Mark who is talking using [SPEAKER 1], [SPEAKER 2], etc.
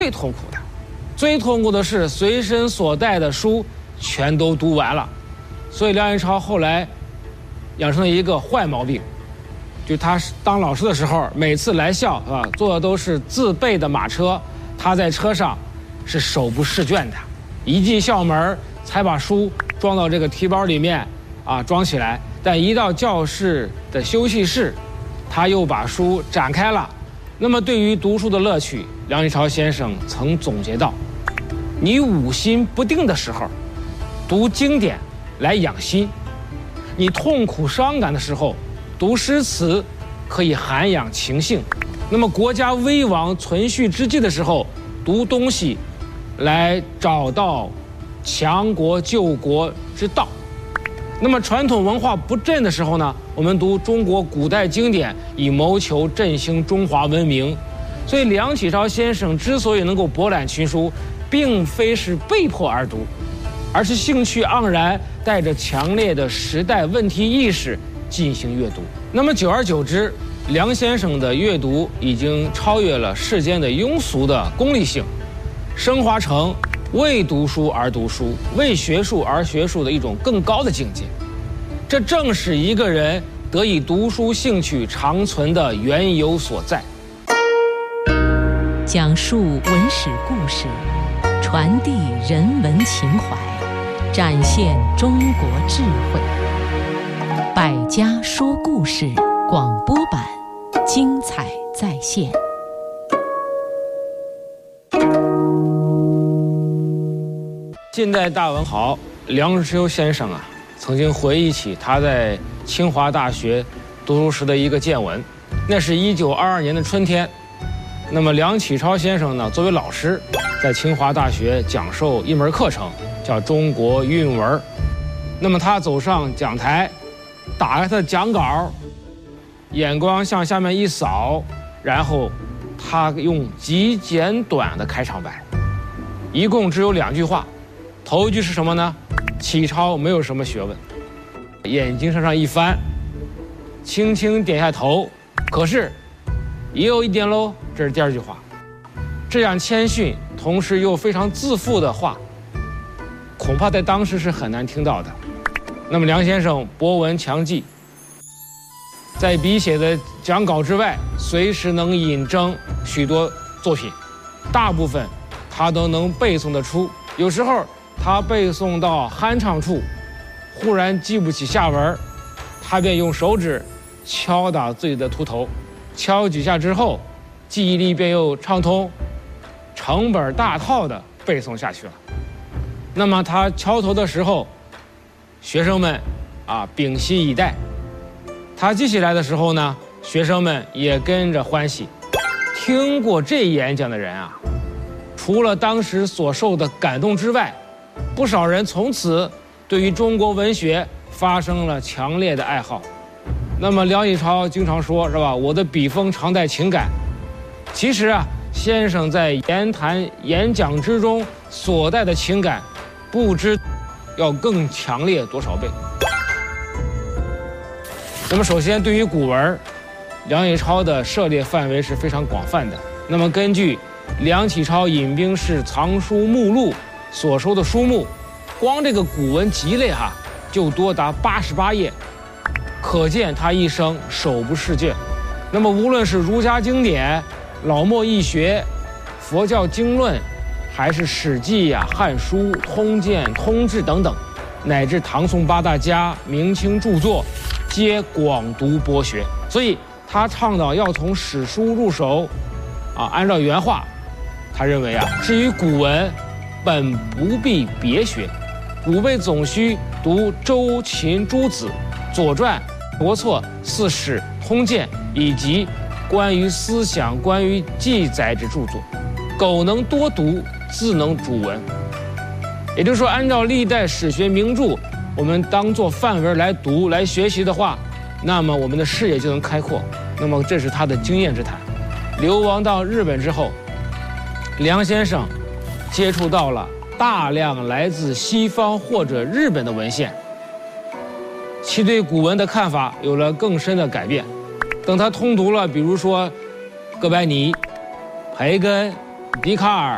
[SPEAKER 1] 最痛苦的。最痛苦的是随身所带的书全都读完了，所以梁启超后来养成了一个坏毛病，就他当老师的时候，每次来校啊，坐的都是自备的马车，他在车上是手不释卷的，一进校门才把书装到这个提包里面啊，装起来。但一到教室的休息室，他又把书展开了。那么对于读书的乐趣，梁启超先生曾总结到：你五心不定的时候，读经典来养心；你痛苦伤感的时候，读诗词可以涵养情性；那么国家危亡存续之际的时候，读东西来找到强国救国之道。那么传统文化不振的时候呢，我们读中国古代经典，以谋求振兴中华文明。所以梁启超先生之所以能够博览群书，并非是被迫而读，而是兴趣盎然，带着强烈的时代问题意识进行阅读。那么久而久之，梁先生的阅读已经超越了世间的庸俗的功利性，升华成为读书而读书，为学术而学术的一种更高的境界。这正是一个人得以读书兴趣长存的缘由所在。
[SPEAKER 2] 讲述文史故事，传递人文情怀，展现中国智慧。百家说故事广播版，精彩再现。
[SPEAKER 1] 近代大文豪梁实秋先生啊，曾经回忆起他在清华大学读书时的一个见闻。那是1922年的春天，那么梁启超先生呢，作为老师，在清华大学讲授一门课程，叫中国韵文。那么他走上讲台，打开他的讲稿，眼光向下面一扫，然后他用极简短的开场白，一共只有2句话。头一句是什么呢？启超没有什么学问。眼睛向上一翻，轻轻点下头，可是也有一点喽。这是第2句话。这样谦逊同时又非常自负的话，恐怕在当时是很难听到的。那么梁先生博闻强记，在笔写的讲稿之外，随时能引证许多作品，大部分他都能背诵得出。有时候他背诵到酣畅处，忽然记不起下文，他便用手指敲打自己的秃头，敲几下之后，记忆力便又畅通，成本大套的背诵下去了。那么他敲头的时候，学生们屏息以待；他记起来的时候呢，学生们也跟着欢喜。听过这演讲的人啊，除了当时所受的感动之外，不少人从此对于中国文学发生了强烈的爱好。那么梁启超经常说，是吧？我的笔锋常带情感。其实啊，先生在言谈演讲之中所带的情感，不知要更强烈多少倍。那么首先对于古文，梁启超的涉猎范围是非常广泛的。那么根据梁启超引兵式藏书目录所收的书目，光这个古文集类就多达88页，可见他一生手不释卷。那么无论是儒家经典、老墨易学、佛教经论，还是史记汉书、通鉴、通志等等，乃至唐宋8大家、明清著作，皆广读博学。所以他倡导要从史书入手按照原话，他认为至于古文，本不必别学，吾辈总需读周秦诸子、左传、国策、四史、通鉴，以及关于思想、关于记载之著作。苟能多读，自能主文。也就是说，按照历代史学名著，我们当作范文来读、来学习的话，那么我们的视野就能开阔。那么这是他的经验之谈。流亡到日本之后，梁先生接触到了大量来自西方或者日本的文献，其对古文的看法有了更深的改变。等他通读了，比如说哥白尼、培根、笛卡尔、